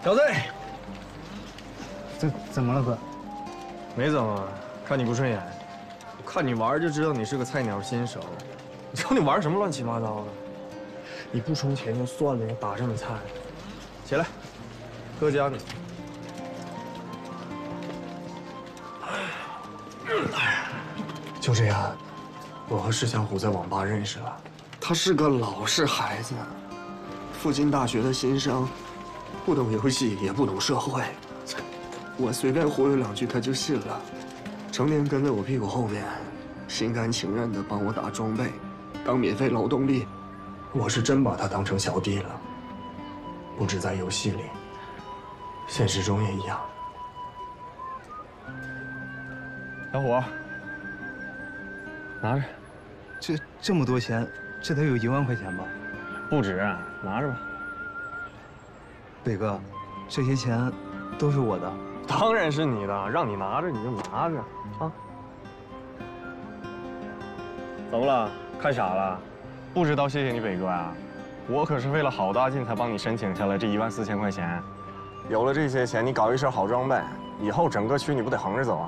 小队， 怎么了，哥？ 没怎么，看你不顺眼，看你玩就知道你是个菜鸟新手。你瞅你玩什么乱七八糟的？你不充钱就算了，要打这么菜。起来，哥教你。就这样，我和石小虎在网吧认识了。他是个老实孩子，附近大学的新生，不懂游戏也不懂社会。我随便忽悠2句他就信了，成天跟在我屁股后面，心甘情愿地帮我打装备，当免费劳动力。我是真把他当成小弟了，不止在游戏里，现实中也一样。小虎，拿着。 这么多钱，这得有1万块钱吧？ 不止，拿着吧。 北哥，这些钱都是我的。 当然是你的，让你拿着你就拿着啊。怎么了？看傻了？不知道谢谢你北哥啊？我可是费了好大劲才帮你申请下来这14000块钱。有了这些钱，你搞一身好装备，以后整个区你不得横着走啊？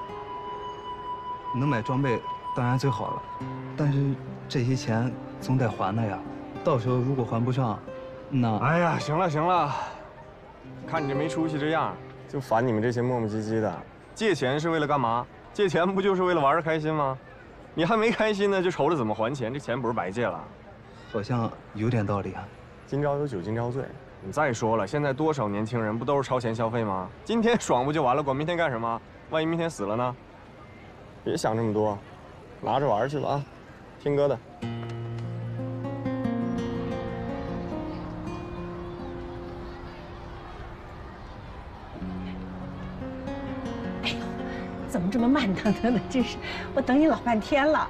能买装备当然最好了，但是这些钱总得还的呀。到时候如果还不上，那…… 哎呀，行了行了，看你这没出息这样，就烦你们这些磨磨唧唧的。借钱是为了干嘛？借钱不就是为了玩的开心吗？你还没开心呢，就愁着怎么还钱，这钱不是白借了？ 好像有点道理啊。 今朝有酒今朝醉。你再说了，现在多少年轻人不都是超前消费吗？今天爽不就完了，管明天干什么？万一明天死了呢？别想这么多，拿着玩去吧啊！听哥的。 哎呦，怎么这么慢腾腾的？真是，我等你老半天了。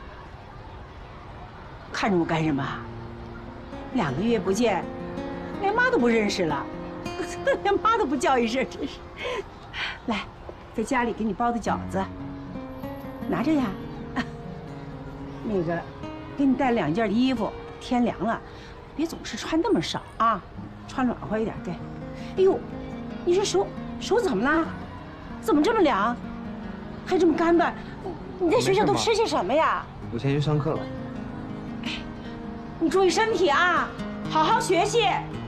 看着我干什么？2个月不见，连妈都不认识了，连妈都不叫一声，真是。来，在家里给你包的饺子，拿着呀。那个，给你带2件衣服，天凉了，别总是穿那么少啊，穿暖和一点。对，哎呦，你这手怎么了？怎么这么凉？还这么干巴？你在学校都吃些什么呀？ 我先去上课了。 你注意身体啊，好好学习。